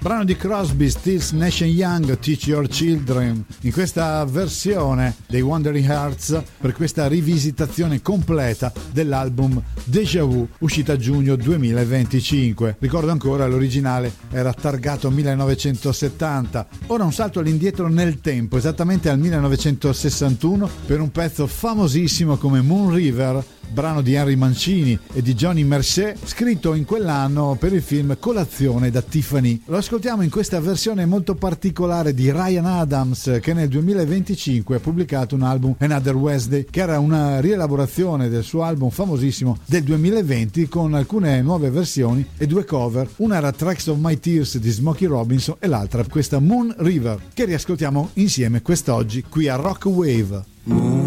brano di Crosby, Stills, Nash Young, Teach Your Children, in questa versione dei Wandering Hearts per questa rivisitazione completa dell'album Déjà Vu, uscita a giugno 2025. Ricordo ancora, l'originale era targato 1970. Ora un salto all'indietro nel tempo, esattamente al 1961, per un pezzo famosissimo come Moon River, brano di Henry Mancini e di Johnny Mercer, scritto in quell'anno per il film Colazione da Tiffany. Lo ascoltiamo in questa versione molto particolare di Ryan Adams, che nel 2025 ha pubblicato un album, Another Wednesday, che era una rielaborazione del suo album famosissimo del 2020 con alcune nuove versioni e due cover. Una era Tracks of My Tears di Smokey Robinson e l'altra questa Moon River, che riascoltiamo insieme quest'oggi qui a Rock Wave.